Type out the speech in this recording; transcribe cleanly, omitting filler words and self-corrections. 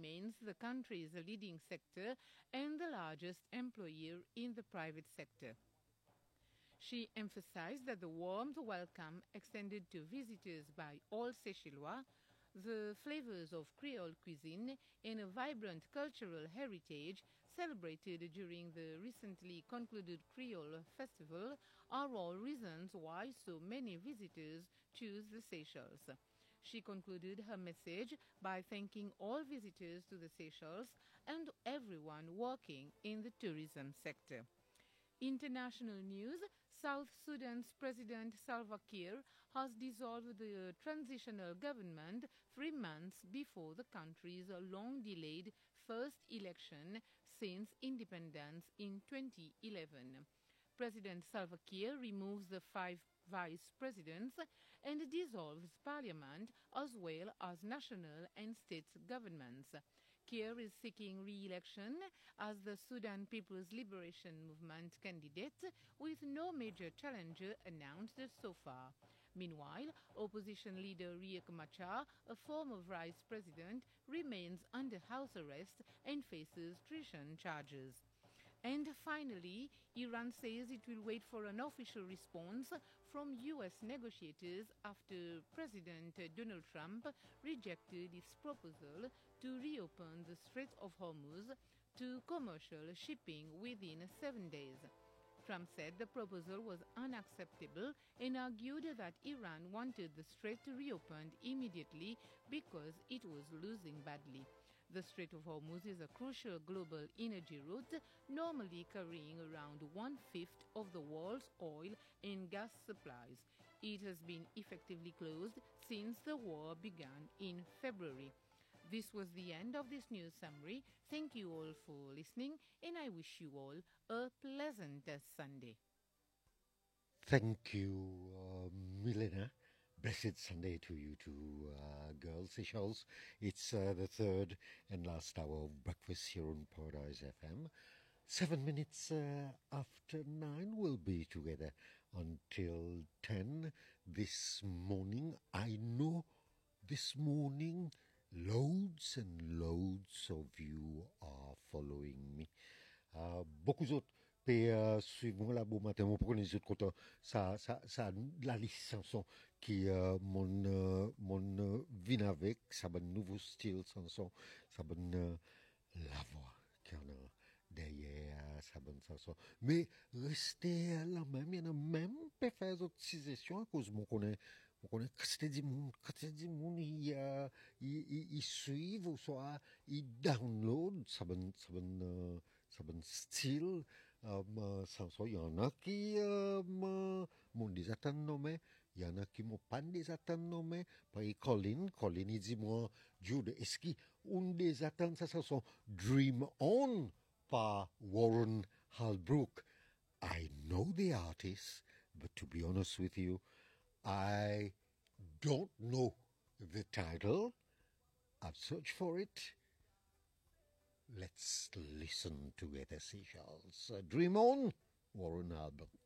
remains the country's leading sector and the largest employer in the private sector. She emphasized that the warm welcome extended to visitors by all Seychellois, the flavors of Creole cuisine, and a vibrant cultural heritage celebrated during the recently concluded Creole Festival are all reasons why so many visitors choose the Seychelles. She concluded her message by thanking all visitors to the Seychelles and everyone working in the tourism sector. International news: South Sudan's President Salva Kiir has dissolved the transitional government 3 months before the country's long-delayed first election since independence in 2011. President Salva Kiir removes the 5 vice presidents and dissolves parliament as well as national and state governments. Kiir is seeking re-election as the Sudan People's Liberation Movement candidate, with no major challenger announced so far. Meanwhile, opposition leader Riek Machar, a former vice president, remains under house arrest and faces treason charges. And finally, Iran says it will wait for an official response from U.S. negotiators after President Donald Trump rejected its proposal to reopen the Strait of Hormuz to commercial shipping within 7 days. Trump said the proposal was unacceptable and argued that Iran wanted the strait reopened immediately because it was losing badly. The Strait of Hormuz is a crucial global energy route, normally carrying around 1/5 of the world's oil and gas supplies. It has been effectively closed since the war began in February. This was the end of this news summary. Thank you all for listening, and I wish you all a pleasant Sunday. Thank you, Milena. Blessed Sunday to you two girls, Seychelles. It's the third and last hour of breakfast here on Paradise FM. 7 minutes after 9, we'll be together until 10 this morning. I know this morning loads and loads of you are following me. Beaucoup d'autres suivons là bon matin mon pour les autres côté ça la chanson qui mon vient avec ça bon nouveau style chanson ça bon la voix qui en a derrière ça bonne chanson mais restez là même il y en a même pas faire d'autres suggestions à cause mon connaît quand c'est du monde ils suivent ou soit ils download ça bon style chanson il y en a qui m'ont déjà nommé il y en a qui m'ont pas déjà nommé par Colin il dit moi Jude est-ce qu'une des attentes ça chanson Dream On par Warren Holbrook. I know the artist, but to be honest with you, I don't know the title. I've searched for it. Let's listen together, Seychelles. Dream On, Warren Holbrook.